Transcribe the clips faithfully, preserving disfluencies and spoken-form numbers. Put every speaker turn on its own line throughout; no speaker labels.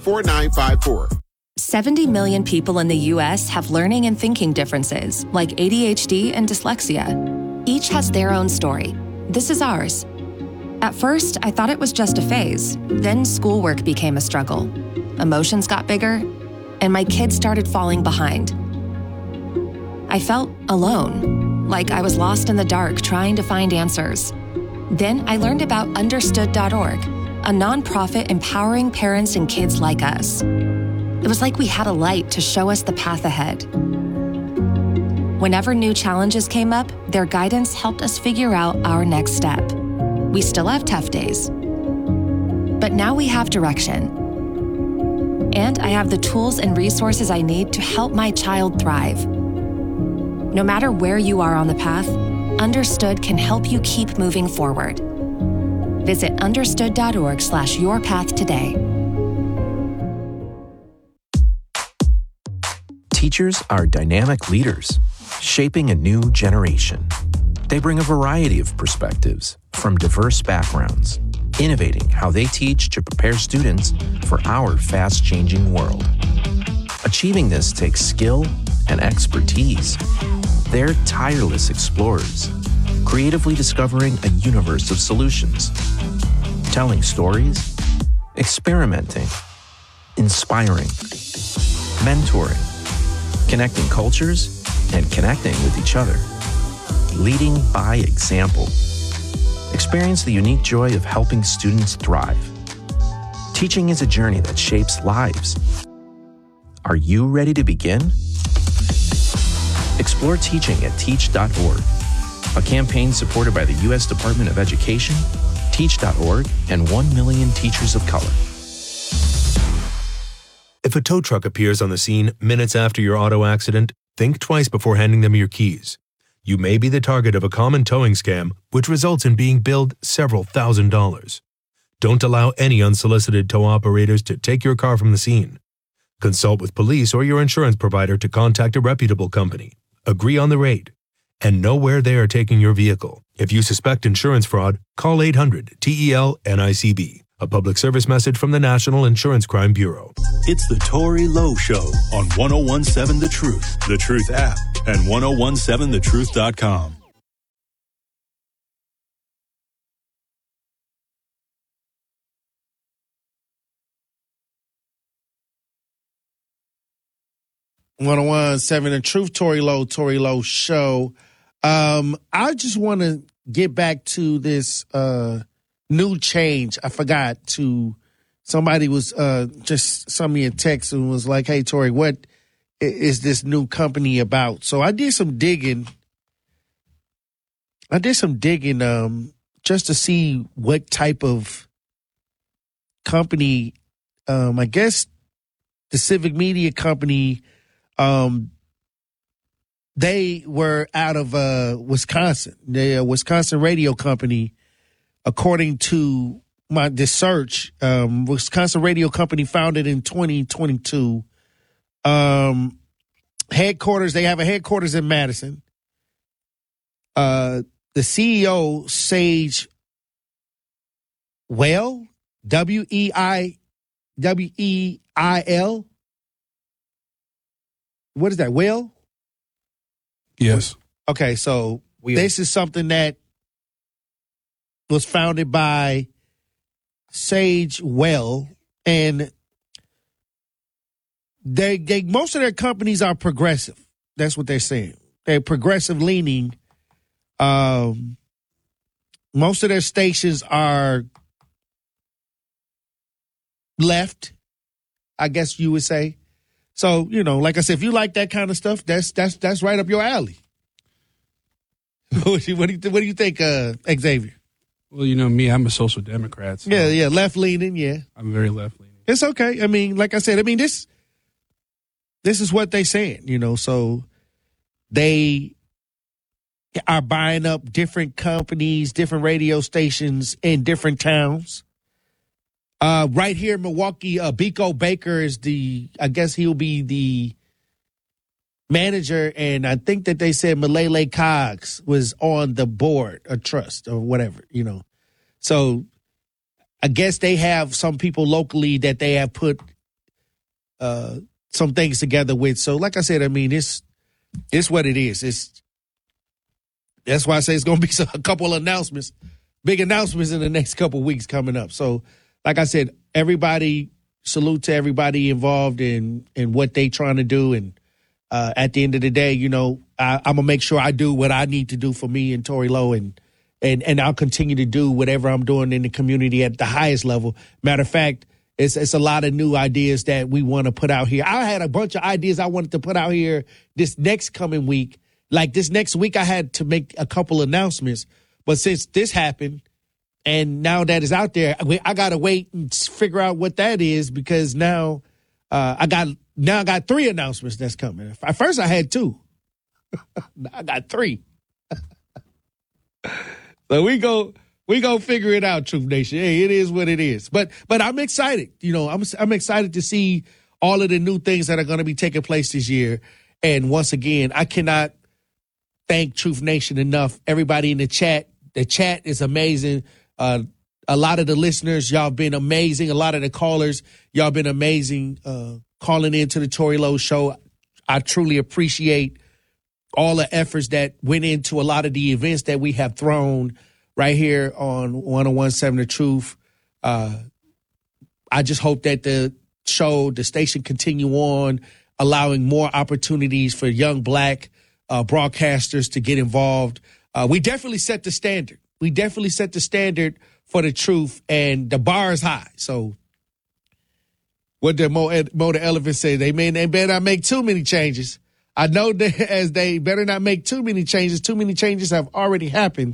four nine five four.
seventy million people in the U S have learning and thinking differences, like A D H D and dyslexia. Each has their own story. This is ours. At first, I thought it was just a phase. Then schoolwork became a struggle. Emotions got bigger, and my kids started falling behind. I felt alone, like I was lost in the dark trying to find answers. Then I learned about Understood dot org, a nonprofit empowering parents and kids like us. It was like we had a light to show us the path ahead. Whenever new challenges came up, their guidance helped us figure out our next step. We still have tough days, but now we have direction. And I have the tools and resources I need to help my child thrive. No matter where you are on the path, Understood can help you keep moving forward. Visit understood dot org slash your path today.
Teachers are dynamic leaders, shaping a new generation. They bring a variety of perspectives from diverse backgrounds, innovating how they teach to prepare students for our fast-changing world. Achieving this takes skill and expertise. They're tireless explorers, creatively discovering a universe of solutions, telling stories, experimenting, inspiring, mentoring, connecting cultures, and connecting with each other. Leading by example. Experience the unique joy of helping students thrive. Teaching is a journey that shapes lives. Are you ready to begin? Explore teaching at teach dot org, a campaign supported by the U S Department of Education, teach dot org, and one million Teachers of Color.
If a tow truck appears on the scene minutes after your auto accident, think twice before handing them your keys. You may be the target of a common towing scam, which results in being billed several thousand dollars. Don't allow any unsolicited tow operators to take your car from the scene. Consult with police or your insurance provider to contact a reputable company. Agree on the rate, and know where they are taking your vehicle. If you suspect insurance fraud, call eight hundred T E L N I C B. A public service message from the National Insurance Crime Bureau.
It's the Tori Lowe Show on one oh one seven The Truth, The Truth app, and ten seventeen the truth dot com.
ten seventeen The Truth, Tori Lowe, Tori Lowe Show. Um, I just want to get back to this uh, new change. I forgot to, somebody was uh, just sent me a text and was like, hey, Tori, what is this new company about? So I did some digging. I did some digging um, just to see what type of company, um, I guess the Civic Media Company, um, they were out of uh, Wisconsin, the uh, Wisconsin radio company. According to my this search, um, Wisconsin Radio Company founded in twenty twenty-two. Um, headquarters, they have a headquarters in Madison. Uh, the C E O, Sage Weil, W E I W E I L. What is that, Will?
Yes.
Okay, so
Will.
This is something that was founded by Sage Weil, and they, they most of their companies are progressive. That's what they're saying. They're progressive leaning. Um, most of their stations are left, I guess you would say. So, you know, like I said, if you like that kind of stuff, that's that's that's right up your alley. what do you what do you think, uh, Xavier?
Well, you know me, I'm a social democrat. So
yeah, yeah, left leaning, yeah.
I'm very left leaning.
It's okay. I mean, like I said, I mean this this is what they saying, you know, so they are buying up different companies, different radio stations in different towns. Uh, right here in Milwaukee, uh, Biko Baker is the, I guess he'll be the manager, and I think that they said Malele Cogs was on the board or trust or whatever, you know. So I guess they have some people locally that they have put uh, some things together with. So, like I said, I mean, it's it's what it is. It's that's why I say it's going to be a couple of announcements, big announcements in the next couple of weeks coming up. So, like I said, everybody, salute to everybody involved in in what they trying to do. And uh, at the end of the day, you know, I, I'm gonna make sure I do what I need to do for me and Tory Lowe, and and and I'll continue to do whatever I'm doing in the community at the highest level. Matter of fact, it's it's a lot of new ideas that we want to put out here. I had a bunch of ideas I wanted to put out here this next coming week. Like this next week, I had to make a couple announcements, but since this happened, and now that it's out there, I got to wait and figure out what that is, because now uh, I got now I got three announcements that's coming. At first, I had two. I got three. So we go we go figure it out, Truth Nation. Hey, it is what it is. But but I'm excited. You know, I'm I'm excited to see all of the new things that are going to be taking place this year. And once again, I cannot thank Truth Nation enough. Everybody in the chat, the chat is amazing. Uh, a lot of the listeners, y'all been amazing. A lot of the callers, y'all been amazing. Uh, calling into the Tory Lowe Show. I truly appreciate all the efforts that went into a lot of the events that we have thrown right here on one oh one point seven The Truth. Uh, I just hope that the show, the station continue on, allowing more opportunities for young black uh, broadcasters to get involved. Uh, we definitely set the standard. We definitely set the standard for the truth, and the bar is high. So what did Mo, Mo the Elephant say? They may they better not make too many changes. I know that as they better not make too many changes. Too many changes have already happened.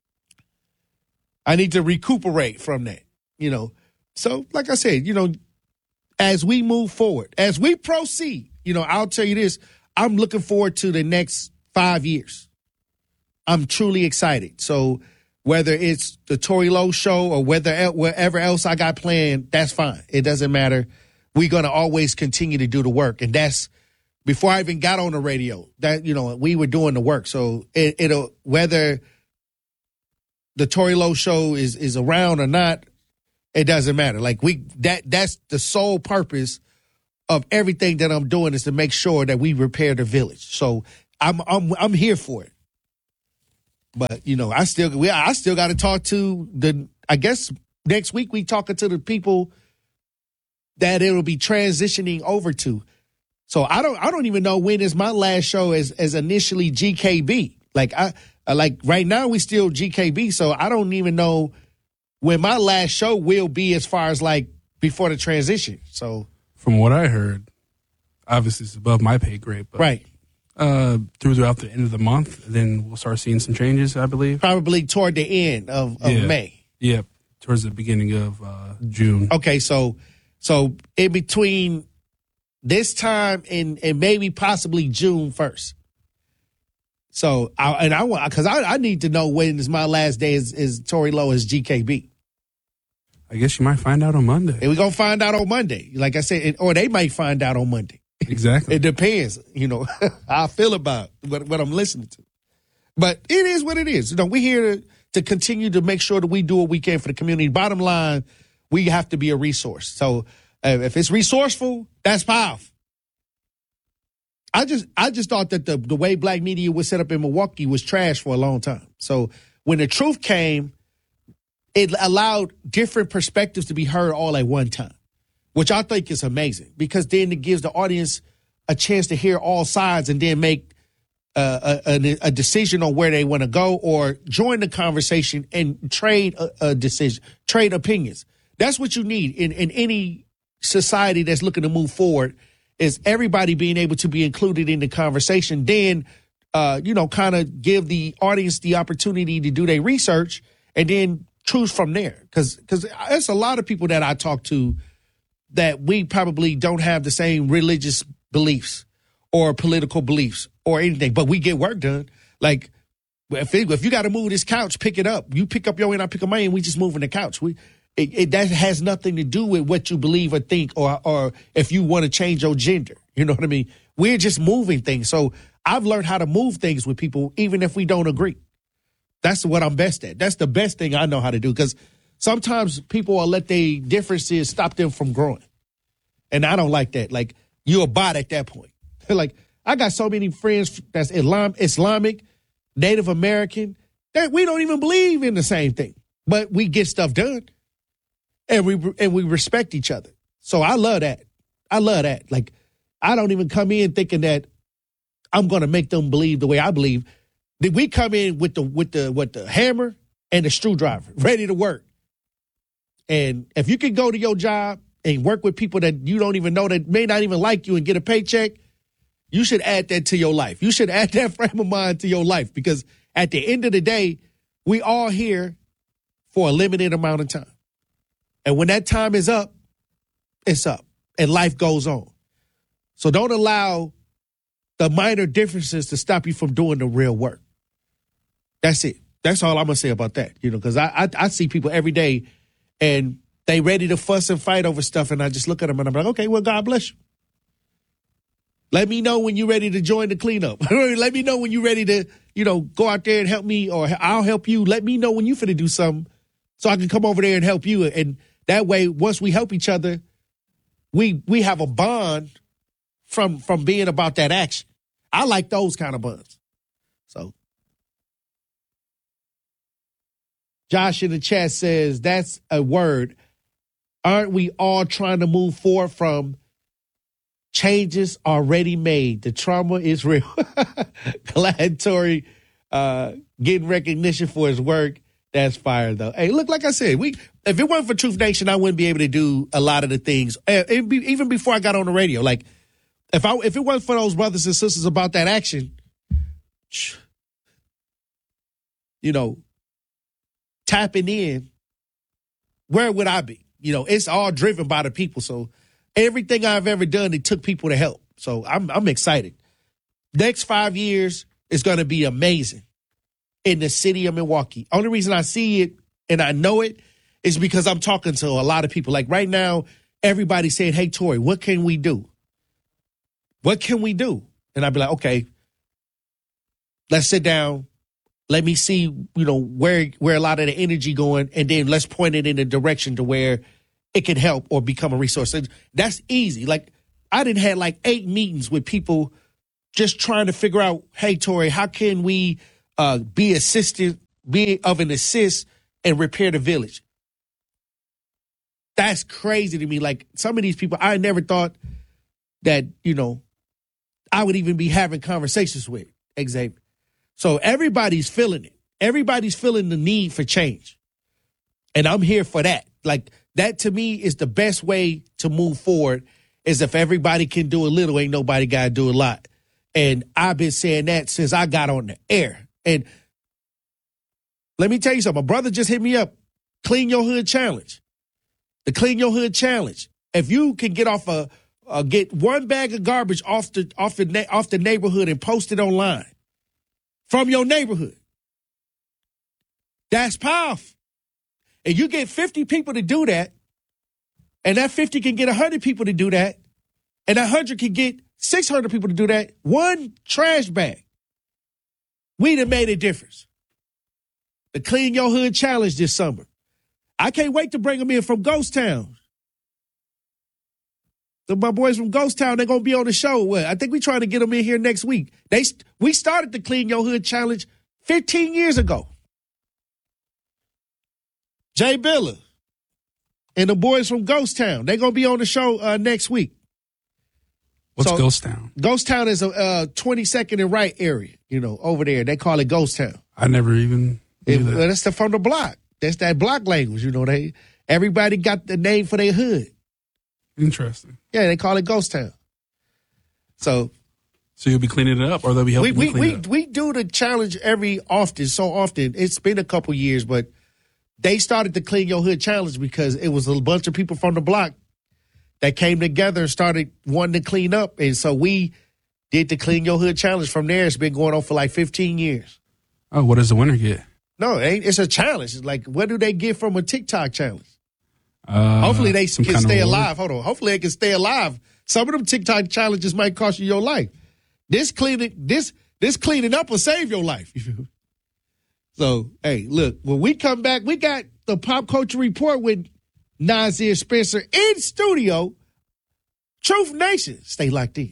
I need to recuperate from that, you know. So, like I said, you know, as we move forward, as we proceed, you know, I'll tell you this, I'm looking forward to the next five years. I'm truly excited. So whether it's the Tory Lowe Show or whether wherever else I got planned, that's fine. It doesn't matter. We're going to always continue to do the work. And that's before I even got on the radio, that, you know, we were doing the work. So it, it'll, whether the Tory Lowe Show is, is around or not, it doesn't matter. Like we, that, that's the sole purpose of everything that I'm doing, is to make sure that we repair the village. So I'm, I'm, I'm here for it. But, you know, I still, we, I still got to talk to the, I guess next week we talking to the people that it'll be transitioning over to. So I don't, I don't even know when is my last show as, as initially G K B. Like I, like right now we still G K B. So I don't even know when my last show will be as far as like before the transition. So
from what I heard, obviously it's above my pay grade, but
right.
Uh, throughout the end of the month, then we'll start seeing some changes, I believe.
Probably toward the end of, of
yeah.
May.
Yep, towards the beginning of uh, June.
Okay, so so in between this time and, and maybe possibly June first. So, I, and I want, because I, I need to know when is my last day as, as Tory Lowe as G K B.
I guess you might find out on Monday.
And we're going to find out on Monday. Like I said, or they might find out on Monday.
Exactly.
It depends, you know, how I feel about what, what I'm listening to. But it is what it is. You know, we're here to, to continue to make sure that we do what we can for the community. Bottom line, we have to be a resource. So uh, if it's resourceful, that's powerful. I just I just thought that the, the way black media was set up in Milwaukee was trash for a long time. So when the truth came, it allowed different perspectives to be heard all at one time, which I think is amazing, because then it gives the audience a chance to hear all sides and then make uh, a, a decision on where they want to go, or join the conversation and trade a, a decision, trade opinions. That's what you need in, in any society that's looking to move forward, is everybody being able to be included in the conversation. Then, uh, you know, kind of give the audience the opportunity to do their research and then choose from there. Because because there's a lot of people that I talk to that we probably don't have the same religious beliefs or political beliefs or anything, but we get work done. Like, if, it, if you got to move this couch, pick it up. You pick up your end, I pick up mine, we just moving the couch. We it, it, that has nothing to do with what you believe or think, or or if you want to change your gender. You know what I mean? We're just moving things. So I've learned how to move things with people, even if we don't agree. That's what I'm best at. That's the best thing I know how to do, because sometimes people will let their differences stop them from growing. And I don't like that. Like, you're a bot at that point. Like, I got so many friends that's Islam, Islamic, Native American, that we don't even believe in the same thing. But we get stuff done. And we and we respect each other. So I love that. I love that. Like, I don't even come in thinking that I'm going to make them believe the way I believe. Did we come in with the with the with the hammer and the screwdriver, ready to work? And if you can go to your job and work with people that you don't even know that may not even like you and get a paycheck, you should add that to your life. You should add that frame of mind to your life, because at the end of the day, we all here for a limited amount of time. And when that time is up, it's up and life goes on. So don't allow the minor differences to stop you from doing the real work. That's it. That's all I'm going to say about that, you know, because I, I I see people every day and they ready to fuss and fight over stuff, and I just look at them and I'm like, okay, well, God bless you. Let me know when you're ready to join the cleanup. Let me know when you're ready to, you know, go out there and help me, or I'll help you. Let me know when you finna do something so I can come over there and help you. And that way, once we help each other, we we have a bond from from being about that action. I like those kind of bonds. So Josh in the chat says, that's a word. Aren't we all trying to move forward from changes already made? The trauma is real. Glad Tory uh, getting recognition for his work. That's fire, though. Hey, look, like I said, we if it weren't for Truth Nation, I wouldn't be able to do a lot of the things, uh, be, even before I got on the radio. Like, if I if it wasn't for those brothers and sisters about that action, you know, tapping in, where would I be? You know, it's all driven by the people. So everything I've ever done, it took people to help. So I'm I'm excited. Next five years is going to be amazing in the city of Milwaukee. Only reason I see it and I know it is because I'm talking to a lot of people. Like right now, everybody's saying, hey, Tory, what can we do? What can we do? And I'd be like, okay, let's sit down. Let me see, you know, where where a lot of the energy going, and then let's point it in a direction to where it can help or become a resource. And that's easy. Like, I done had like eight meetings with people just trying to figure out, hey, Tory, how can we uh, be assistant, be of an assist and repair the village? That's crazy to me. Like, some of these people, I never thought that, you know, I would even be having conversations with, Xavier. So everybody's feeling it. Everybody's feeling the need for change. And I'm here for that. Like, that to me is the best way to move forward, is if everybody can do a little, ain't nobody got to do a lot. And I've been saying that since I got on the air. And let me tell you something. My brother just hit me up. Clean Your Hood Challenge. The Clean Your Hood Challenge. If you can get off a, uh, get one bag of garbage off the off the na- off the neighborhood and post it online from your neighborhood, that's powerful. And you get fifty people to do that, and that fifty can get one hundred people to do that, and that one hundred can get six hundred people to do that. One trash bag. We done made a difference. The Clean Your Hood Challenge this summer. I can't wait to bring them in from Ghost Town. So my boys from Ghost Town, they're going to be on the show. Well, I think we're trying to get them in here next week. They We started the Clean Your Hood Challenge fifteen years ago. Jay Biller and the boys from Ghost Town, they're going to be on the show uh, next week.
What's
so,
Ghost Town?
Ghost Town is a uh, twenty-second and Wright area, you know, over there. They call it Ghost Town.
I never even knew
it,
that.
Well, that's the, from the block. That's that block language, you know. They Everybody got the name for their hood.
Interesting.
Yeah, they call it Ghost Town. So,
so you'll be cleaning it up, or they'll be helping
we
you clean
we
it up?
we do the challenge every often, so often. It's been a couple years, but they started the Clean Your Hood Challenge because it was a bunch of people from the block that came together and started wanting to clean up, and so we did the Clean Your Hood Challenge. From there, it's been going on for like fifteen years.
Oh, what does the winner get?
No, it ain't. It's a challenge. It's like, what do they get from a TikTok challenge?
Uh,
Hopefully they can stay
award?
alive. Hold on. Hopefully they can stay alive. Some of them TikTok challenges might cost you your life. This cleaning, this this cleaning up will save your life. So, hey, look, when we come back, we got the Pop Culture Report with Nasir Spencer in studio. Truth Nation, stay locked in.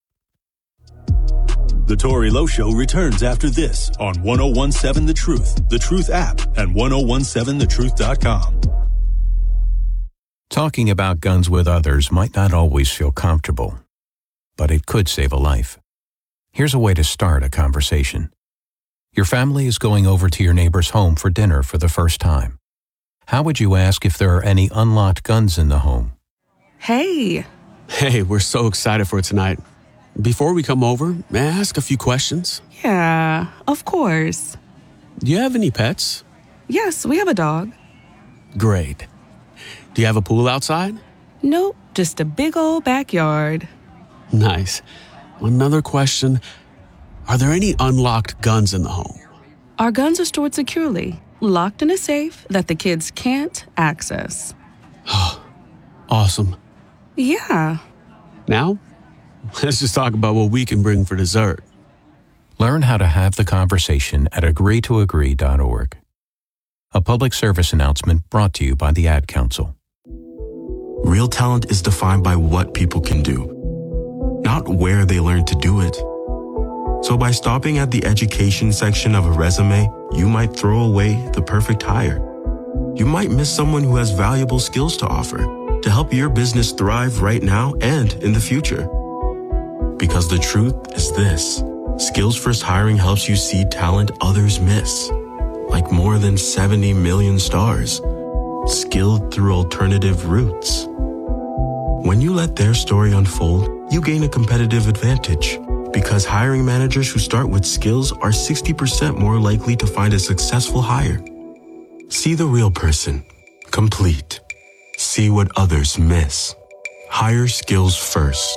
The Tory Lowe Show returns after this on ten seventeen The Truth, The Truth app, and ten seventeen the truth dot com.
Talking about guns with others might not always feel comfortable, but it could save a life. Here's a way to start a conversation. Your family is going over to your neighbor's home for dinner for the first time. How would you ask if there are any unlocked guns in the home?
Hey.
Hey, we're so excited for tonight. Before we come over, may I ask a few questions?
Yeah, of course.
Do you have any pets?
Yes, we have a dog.
Great. Do you have a pool outside?
Nope, just a big old backyard.
Nice. Another question. Are there any unlocked guns in the home?
Our guns are stored securely, locked in a safe that the kids can't access.
Awesome.
Yeah.
Now, let's just talk about what we can bring for dessert.
Learn how to have the conversation at agree to agree dot org. A public service announcement brought to you by the Ad Council.
Real talent is defined by what people can do, not where they learn to do it. So by stopping at the education section of a resume, you might throw away the perfect hire. You might miss someone who has valuable skills to offer to help your business thrive right now and in the future. Because the truth is this: Skills First Hiring helps you see talent others miss, like more than seventy million stars, skilled through alternative routes. When you let their story unfold, you gain a competitive advantage, because hiring managers who start with skills are sixty percent more likely to find a successful hire. See the real person, complete. See what others miss. Hire skills first.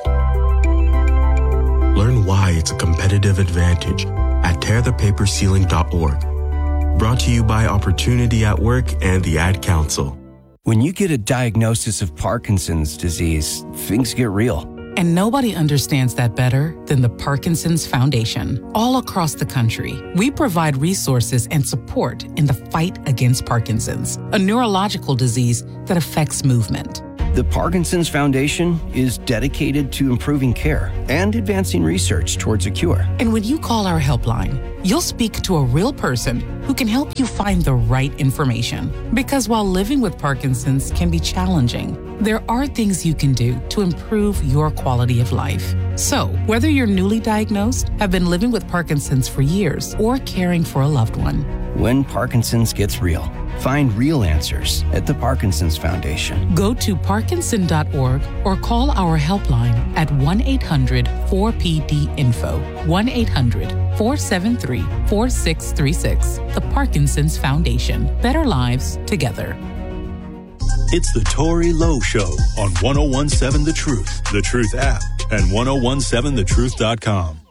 Learn why it's a competitive advantage at tear the paper ceiling dot org. Brought to you by Opportunity at Work and the Ad Council.
When you get a diagnosis of Parkinson's disease, things get real.
And nobody understands that better than the Parkinson's Foundation. All across the country, we provide resources and support in the fight against Parkinson's, a neurological disease that affects movement.
The Parkinson's Foundation is dedicated to improving care and advancing research towards a cure.
And when you call our helpline, you'll speak to a real person who can help you find the right information. Because while living with Parkinson's can be challenging, there are things you can do to improve your quality of life. So, whether you're newly diagnosed, have been living with Parkinson's for years, or caring for a loved one,
when Parkinson's gets real, find real answers at the Parkinson's Foundation.
Go to parkinson dot org or call our helpline at one eight hundred four P D info, one eight hundred four seven three four six three six. The Parkinson's Foundation. Better lives together.
It's the Tory Lowe Show on ten seventeen The Truth, The Truth app, and ten seventeen the truth dot com.